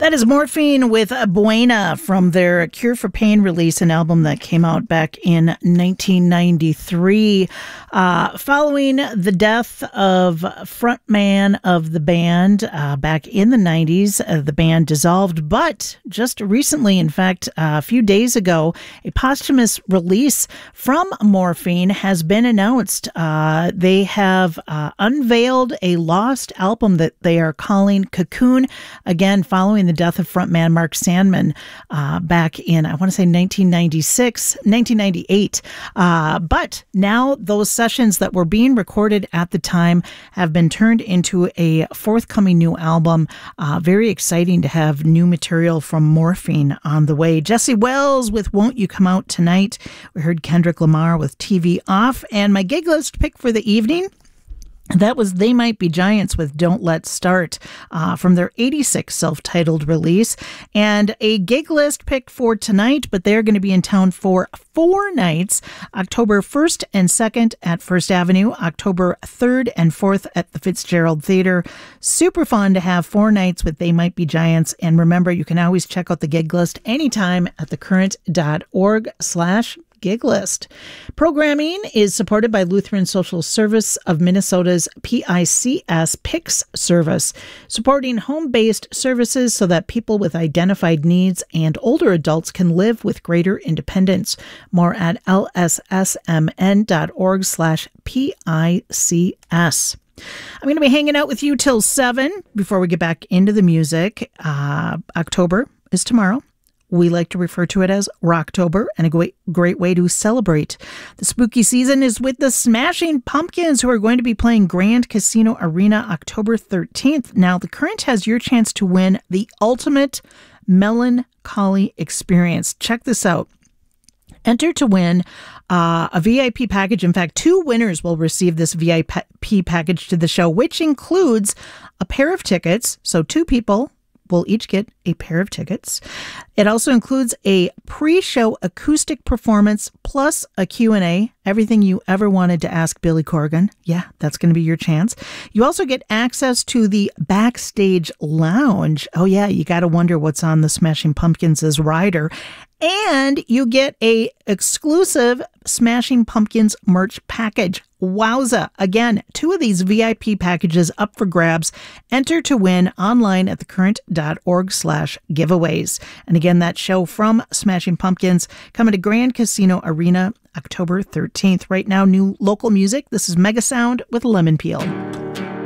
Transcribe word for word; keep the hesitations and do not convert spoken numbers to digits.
That is Morphine with Buena from their Cure for Pain release, an album that came out back in nineteen ninety-three. Uh, following the death of frontman of the band uh, back in the nineties, uh, the band dissolved. But just recently, in fact, uh, a few days ago, a posthumous release from Morphine has been announced. Uh, they have uh, unveiled a lost album that they are calling Cocoon, again, following the death of frontman Mark Sandman uh, back in, I want to say, nineteen ninety-six, nineteen ninety-eight. Uh, but now those sessions that were being recorded at the time have been turned into a forthcoming new album. Uh, very exciting to have new material from Morphine on the way. Jesse Wells with Won't You Come Out Tonight. We heard Kendrick Lamar with T V Off. And my gig list pick for the evening, that was They Might Be Giants with Don't Let's Start uh, from their eighty-six self-titled release. And a gig list pick for tonight, but they're going to be in town for four nights, October first and second at First Avenue, October third and fourth at the Fitzgerald Theater. Super fun to have four nights with They Might Be Giants. And remember, you can always check out the gig list anytime at thecurrent.org slash gig list. Programming is supported by Lutheran Social Service of Minnesota's P I C S P I C S service, supporting home-based services so that people with identified needs and older adults can live with greater independence. More at lssmn.org slash PICS. I'm going to be hanging out with you till seven before we get back into the music. Uh, October is tomorrow. We like to refer to it as Rocktober, and a great, great way to celebrate the spooky season is with the Smashing Pumpkins, who are going to be playing Grand Casino Arena October thirteenth. Now, The Current has your chance to win the ultimate melancholy experience. Check this out. Enter to win uh, a V I P package. In fact, two winners will receive this V I P package to the show, which includes a pair of tickets. So two people will each get a pair of tickets. It also includes a pre-show acoustic performance plus a Q and A, everything you ever wanted to ask Billy Corgan. Yeah, that's going to be your chance. You also get access to the backstage lounge. Oh yeah, you got to wonder what's on the Smashing Pumpkins' rider. And you get a exclusive Smashing Pumpkins merch package. Wowza. Again, two of these V I P packages up for grabs. Enter to win online at thecurrent.org slash giveaways. And again, that show from Smashing Pumpkins coming to Grand Casino Arena October thirteenth. Right now, new local music. This is Mega Sound with Lemon Peel.